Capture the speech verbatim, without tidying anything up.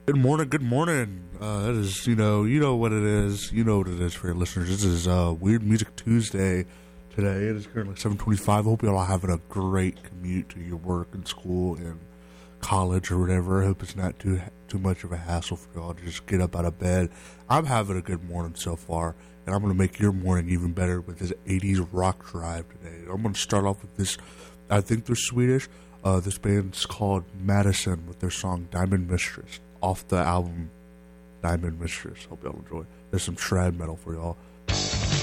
Good morning, good morning. Uh, that is, you know, you know what it is. You know what it is for your listeners. This is uh, Weird Music Tuesday today. It is currently seven twenty-five. I hope you all are having a great commute to your work and school and college or whatever. I hope it's not too too much of a hassle for y'all to just get up out of bed. I'm having a good morning so far, and I'm going to make your morning even better with this eighties rock drive today. I'm going to start off with this. I think they're Swedish. Uh, this band's called Madison with their song Diamond Mistress off the album Diamond Mistress. Hope y'all enjoy. There's some shred metal for y'all.